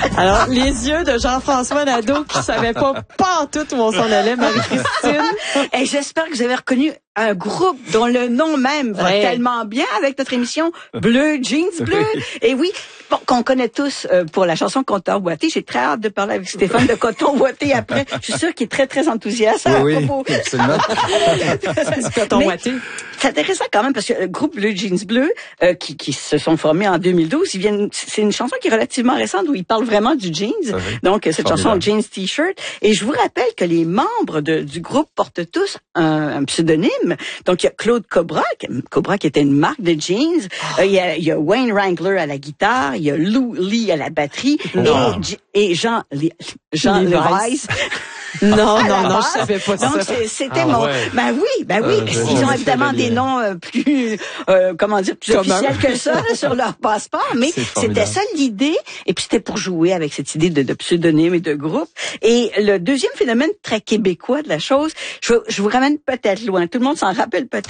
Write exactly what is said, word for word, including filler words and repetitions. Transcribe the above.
Alors, les yeux de Jean-François Nadeau qui savait pas, pas en tout où on s'en allait, Marie-Christine. Et j'espère que vous avez reconnu un groupe dont le nom même va Ouais. tellement bien avec notre émission Bleu Jeans Bleu. Et oui, bon, qu'on connaît tous euh, pour la chanson Coton Boité. J'ai très hâte de parler avec Stéphane de Coton Boité après. Je suis sûre qu'il est très, très enthousiaste à Oui, propos. oui, absolument. Du coton Mais ouaté. C'est intéressant quand même parce que le groupe Bleu Jeans Bleu, euh, qui, qui se sont formés en deux mille douze, ils viennent, c'est une chanson qui est relativement récente où ils parlent vraiment du jeans. Oui. Donc, cette Formidable. chanson Jeans T-shirt. Et je vous rappelle que les membres de, du groupe portent tous un, un pseudonyme. Donc, il y a Claude Cobra, qui, Cobra qui était une marque de jeans. Euh, il, y a, il y a Wayne Wrangler à la guitare. Il y a Lou Lee à la batterie. Non. Et, et Jean, Jean Levi's. Levi's. Non, À la non, non, base. je savais pas ça. Donc, c'est- c'était Ah, mon... ouais. Ben oui, ben oui. Euh, Ils je- ont je évidemment fais le des lien. noms euh, plus, euh, comment dire, plus Commun. officiels que ça là, sur leur passeport. Mais C'est c'était formidable. ça l'idée. Et puis, c'était pour jouer avec cette idée de, de pseudonyme et de groupe. Et le deuxième phénomène très québécois de la chose, je, je vous ramène peut-être loin. Tout le monde s'en rappelle peut-être.